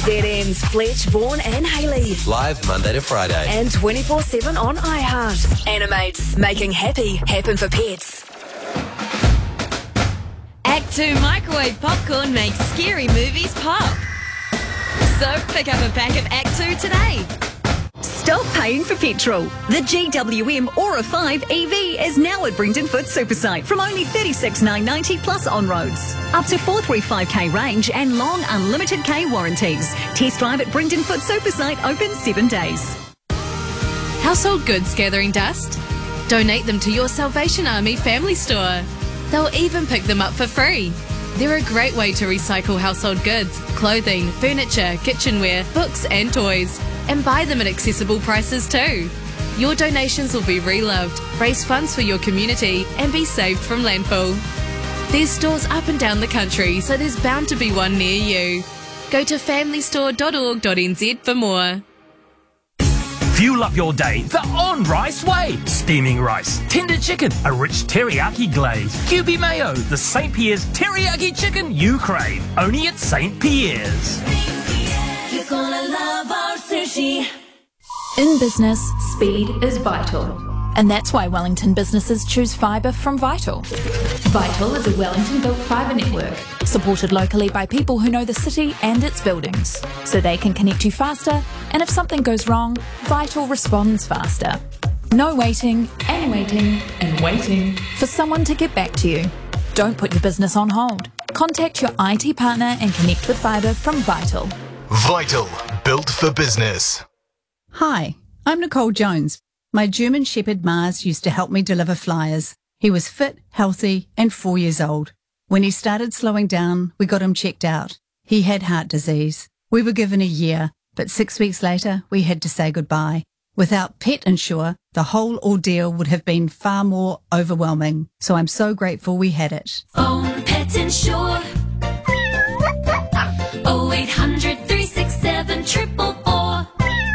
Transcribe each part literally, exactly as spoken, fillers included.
Z M's Fletch, Vaughan and Hayley. Live Monday to Friday. And twenty-four seven on iHeart. Animates, making happy happen for pets. Act two microwave popcorn makes scary movies pop. So pick up a pack of Act two today. Stop paying for petrol. The G W M Aura five E V is now at Brendan Foot Supersite from only thirty-six thousand nine hundred ninety plus on-roads. Up to four hundred thirty-five k range and long unlimited K warranties. Test drive at Brendan Foot Supersite, open seven days. Household goods gathering dust? Donate them to your Salvation Army family store. They'll even pick them up for free. They're a great way to recycle household goods, clothing, furniture, kitchenware, books and toys. And buy them at accessible prices too. Your donations will be reloved, raise funds for your community and be saved from landfill. There's stores up and down the country, so there's bound to be one near you. Go to family store dot org dot n z for more. Fuel up your day the On Rice way. Steaming rice, tender chicken, a rich teriyaki glaze, Q B mayo, the Saint Pierre's teriyaki chicken you crave. Only at Saint Pierre's. You're gonna love our sushi. In business, speed is vital. And that's why Wellington businesses choose fibre from Vital. Vital is a Wellington-built fibre network, supported locally by people who know the city and its buildings, so they can connect you faster, and if something goes wrong, Vital responds faster. No waiting, and waiting, and waiting for someone to get back to you. Don't put your business on hold. Contact your I T partner and connect with fibre from Vital. Vital, built for business. Hi, I'm Nicole Jones. My German Shepherd Mars used to help me deliver flyers. He was fit, healthy, and four years old. When he started slowing down, we got him checked out. He had heart disease. We were given a year, but six weeks later, we had to say goodbye. Without Pet Insure, the whole ordeal would have been far more overwhelming. So I'm so grateful we had it. Own Pet Insure. oh eight hundred, three six seven, four four four.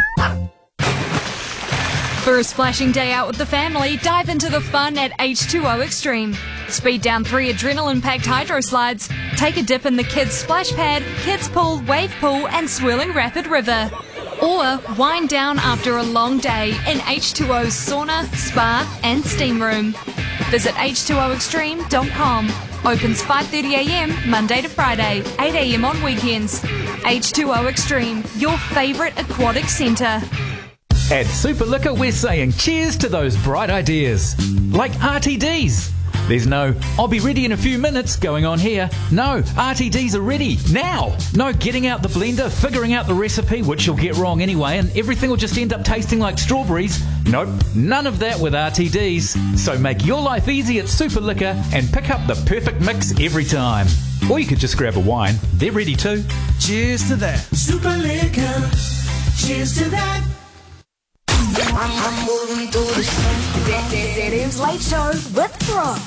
For a splashing day out with the family, dive into the fun at H two O Extreme. Speed down three adrenaline-packed hydro slides, take a dip in the kids' splash pad, kids' pool, wave pool and swirling rapid river. Or wind down after a long day in H two O's sauna, spa and steam room. Visit H two O extreme dot com. Opens five thirty a m Monday to Friday, eight a m on weekends. H two O Extreme, your favourite aquatic centre. At Super Liquor, we're saying cheers to those bright ideas. Like R T Ds. There's no, I'll be ready in a few minutes going on here. No, R T Ds are ready now. No getting out the blender, figuring out the recipe, which you'll get wrong anyway, and everything will just end up tasting like strawberries. Nope, none of that with R T Ds. So make your life easy at Super Liquor and pick up the perfect mix every time. Or you could just grab a wine. They're ready too. Cheers to that. Super Liquor. Cheers to that. I'm moving through the sun. Z M's Late Show with Brooke.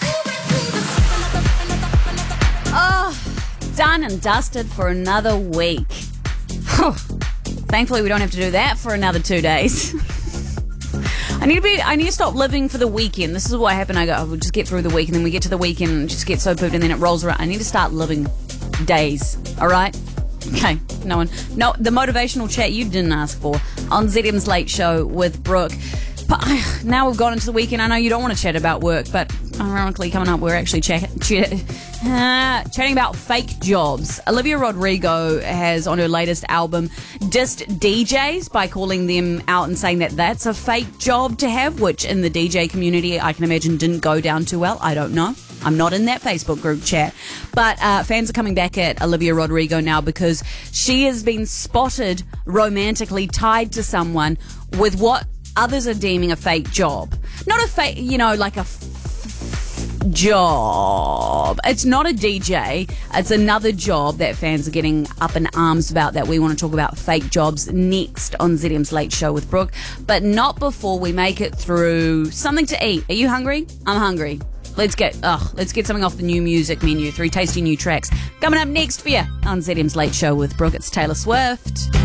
Oh, done and dusted for another week. Thankfully, we don't have to do that for another two days. I need to be. I need to stop living for the weekend. This is what happened. I go, oh, we'll just get through the week, and then we get to the weekend and just get so pooped, and then it rolls around. I need to start living days. All right. Okay, no one. No, the motivational chat you didn't ask for on Z M's Late Show with Brooke. But uh, now we've gone into the weekend. I know you don't want to chat about work, but ironically coming up, we're actually chat, chat, uh, chatting about fake jobs. Olivia Rodrigo has on her latest album dissed D Js by calling them out and saying that that's a fake job to have, which in the D J community I can imagine didn't go down too well. I don't know. I'm not in that Facebook group chat. But uh, fans are coming back at Olivia Rodrigo now because she has been spotted romantically tied to someone with what others are deeming a fake job. Not a fake, you know, like a f- job. It's not a D J. It's another job that fans are getting up in arms about that we want to talk about fake jobs next on Z M's Late Show with Brooke. But not before we make it through something to eat. Are you hungry? I'm hungry. Let's get ugh, let's get something off the new music menu. Three tasty new tracks coming up next for you on Z M's Late Show with Brooke. It's Taylor Swift.